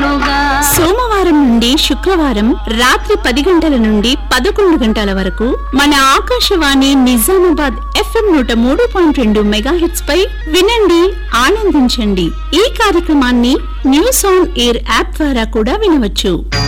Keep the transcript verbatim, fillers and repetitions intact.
విందులుగా. సోమవారం నుండి శుక్రవారం రాత్రి పది గంటల నుండి పదకొండు గంటల వరకు మన ఆకాశవాణి నిజామాబాద్ ఎఫ్ఎం నూట మూడు పాయింట్ రెండు మెగాహెట్స్ పై వినండి, ఆనందించండి. ఈ కార్యక్రమాన్ని న్యూస్ ఆన్ ఎయిర్ యాప్ ద్వారా కూడా వినవచ్చు.